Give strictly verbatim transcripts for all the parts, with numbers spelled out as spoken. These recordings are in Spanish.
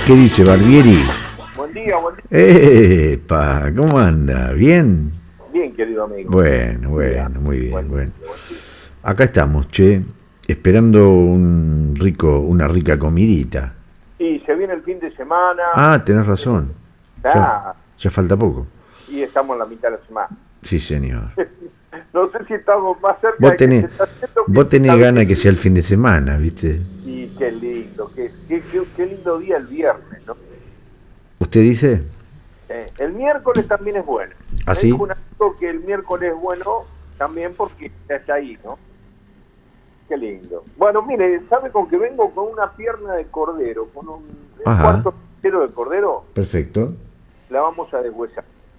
¿Qué dice Barbieri? Buen día, buen día. ¡Epa! ¿Cómo anda? ¿Bien? Bien, querido amigo. Bueno, Buen día. bueno, muy bien, Buen bueno. día, buen día. Acá estamos, che, esperando un rico, una rica comidita. Y se viene el fin de semana. Ah, tenés razón. Ya, Ah, ya falta poco. y estamos en la mitad de la semana. Sí, señor. No sé si estamos más cerca Vos de que tenés, se está haciendo que vos tenés está ganas que bien. sea el fin de semana, ¿viste? Y qué lindo, qué, qué, qué, qué lindo día el viernes, ¿no? ¿Usted dice? Eh, el miércoles también es bueno. ¿Ah, Me sí? dijo un amigo que el miércoles es bueno también porque ya está ahí, ¿no? Qué lindo. Bueno, mire, ¿sabe con que vengo con una pierna de cordero? Con un el Ajá. cuarto entero de cordero, Perfecto. la vamos a deshuesar.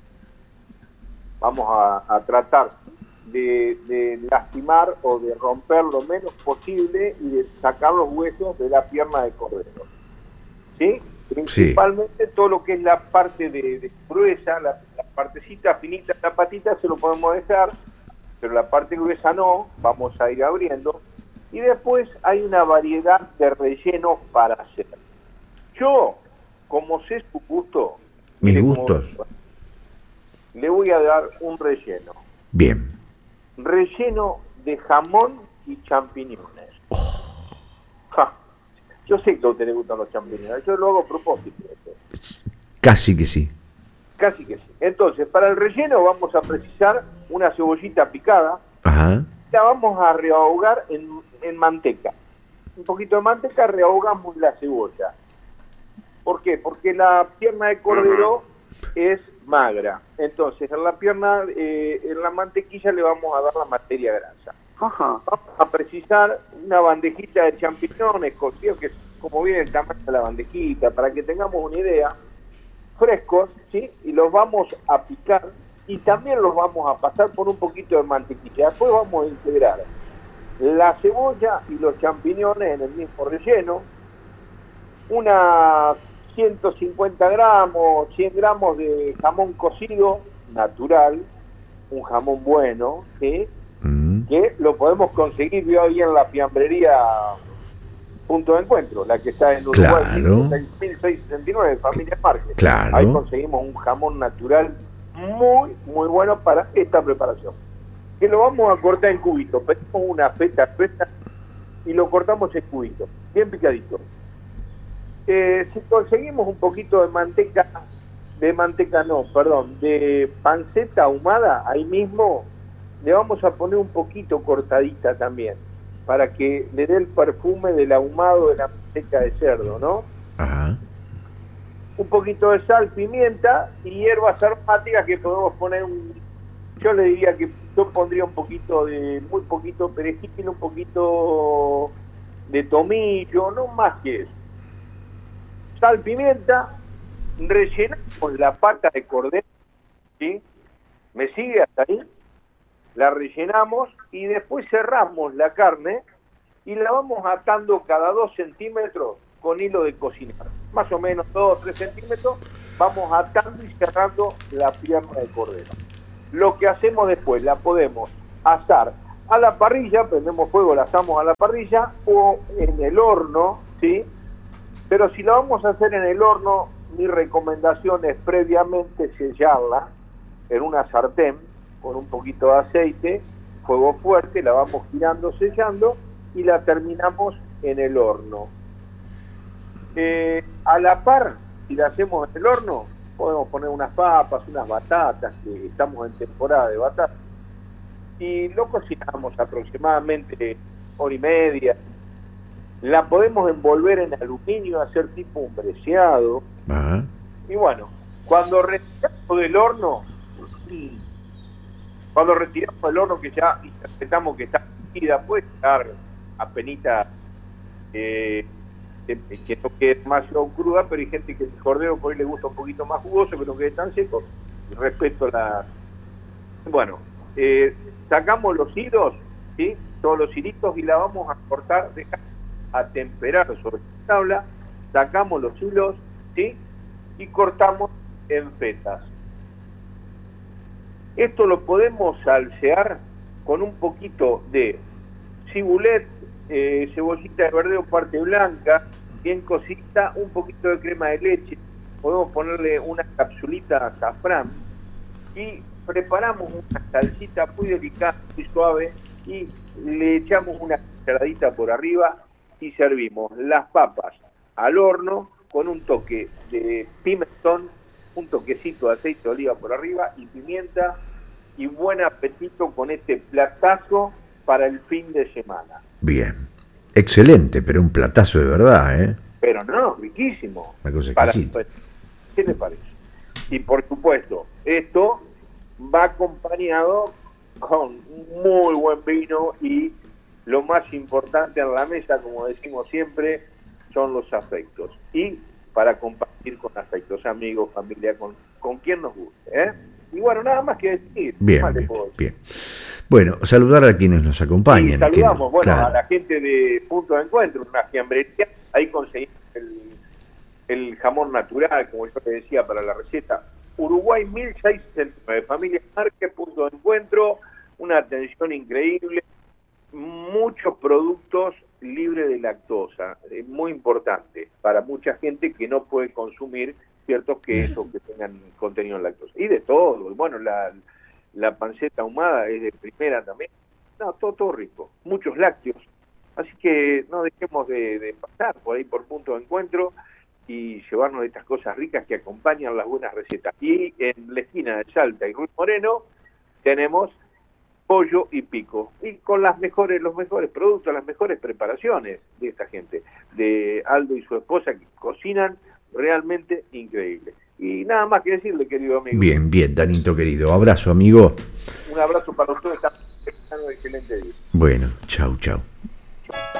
Vamos a, a tratar de, de lastimar o de romper lo menos posible y de sacar los huesos de la pierna de cordero. ¿Sí? Principalmente todo lo que es la parte de, de gruesa, la, la partecita finita de la patita se lo podemos dejar, pero la parte gruesa no, vamos a ir abriendo. Y después hay una variedad de rellenos para hacer. Yo, como sé su gusto, Mis mire cómo- gustos. le voy a dar un relleno. Bien. Relleno de jamón y champiñones. Ja, yo sé que a usted le gustan los champiñones, yo lo hago a propósito. Casi que sí. Casi que sí. Entonces, para el relleno vamos a precisar una cebollita picada. Ajá. La vamos a rehogar en, en manteca. Un poquito de manteca, rehogamos la cebolla. ¿Por qué? Porque la pierna de cordero es magra. Entonces, en la pierna, eh, en la mantequilla le vamos a dar la materia grasa. Ajá. Vamos a precisar una bandejita de champiñones cocidos, que es como viene el tamaño de la bandejita, para que tengamos una idea, frescos, ¿sí? Y los vamos a picar y también los vamos a pasar por un poquito de mantequilla. Después vamos a integrar la cebolla y los champiñones en el mismo relleno, unas ciento cincuenta gramos, cien gramos de jamón cocido natural, un jamón bueno, ¿sí? Mm. Que lo podemos conseguir vio ahí en la fiambrería Punto de Encuentro, la que está en Uruguay, Claro. mil seiscientos sesenta y nueve, Familia Márquez. Claro. Ahí conseguimos un jamón natural muy, muy bueno para esta preparación. Que lo vamos a cortar en cubitos. Pedimos una feta feta y lo cortamos en cubitos, bien picadito. Eh, si conseguimos un poquito de manteca, de manteca no, perdón, de panceta ahumada, ahí mismo le vamos a poner un poquito cortadita también, para que le dé el perfume del ahumado de la manteca de cerdo, ¿no? Ajá. Un poquito de sal, pimienta y hierbas aromáticas que podemos poner un... Yo le diría que yo pondría un poquito de, muy poquito perejil, un poquito de tomillo, no más que eso. Sal, pimienta, rellenamos la pata de cordero, ¿sí? ¿Me sigue hasta ahí? La rellenamos y después cerramos la carne y la vamos atando cada dos centímetros con hilo de cocinar. Más o menos dos o tres centímetros, vamos atando y cerrando la pierna de cordero. Lo que hacemos después, la podemos asar a la parrilla, prendemos fuego, la asamos a la parrilla o en el horno, ¿sí? Pero si la vamos a hacer en el horno, mi recomendación es previamente sellarla en una sartén con un poquito de aceite, fuego fuerte, la vamos girando, sellando y la terminamos en el horno. Eh, a la par, si la hacemos en el horno, podemos poner unas papas, unas batatas, que estamos en temporada de batatas, y lo cocinamos aproximadamente hora y media. La podemos envolver en aluminio, hacer tipo un breceado. Ajá. Y bueno, cuando retiramos del horno, cuando retiramos del horno que ya interpretamos que está cocida, puede estar apenita eh, que no quede demasiado cruda, pero hay gente que el cordero por ahí le gusta un poquito más jugoso, que no quede tan seco. Respeto la... Bueno, eh, sacamos los hilos, ¿sí? Todos los hilitos y la vamos a cortar, dejar a temperar sobre la tabla, sacamos los hilos, ¿sí? Y cortamos en fetas. Esto lo podemos salsear con un poquito de cibulet, eh, cebollita de verdeo parte blanca, bien cosita, un poquito de crema de leche, podemos ponerle una capsulita de azafrán y preparamos una salsita muy delicada, muy suave y le echamos una cucharadita por arriba y servimos las papas al horno con un toque de pimentón, un toquecito de aceite de oliva por arriba y pimienta, y buen apetito con este platazo para el fin de semana. Bien, excelente, pero un platazo de verdad, ¿eh? Pero no, riquísimo. Una cosa Para, exquisita. ¿qué te parece? Y por supuesto, esto va acompañado con muy buen vino y lo más importante en la mesa, como decimos siempre, son los afectos. Y para compartir con afectos, amigos, familia, con, con quien nos guste, ¿eh? Y bueno, nada más que decir. Bien, más bien, bien. Bueno, saludar a quienes nos acompañan. Y saludamos, que, bueno, claro. a la gente de Punto de Encuentro, una fiambrería, ahí conseguimos el, el jamón natural, como yo le decía, para la receta. Uruguay mil seiscientos sesenta y nueve, Familia Márquez, Punto de Encuentro, una atención increíble, muchos productos libres de lactosa, es muy importante para mucha gente que no puede consumir ciertos quesos que tengan contenido en lactosa. Y de todo, bueno, la, la panceta ahumada es de primera también, no, todo, todo rico, muchos lácteos, así que no dejemos de, de pasar por ahí por Punto de Encuentro y llevarnos de estas cosas ricas que acompañan las buenas recetas. Y en la esquina de Salta y Ruiz Moreno tenemos pollo y pico, y con las mejores, los mejores productos, las mejores preparaciones de esta gente, de Aldo y su esposa, que cocinan realmente increíble. Y nada más que decirle, querido amigo. Bien, bien, Danito querido. Abrazo, amigo. Un abrazo para ustedes, están un excelente día. Bueno, chau, chau.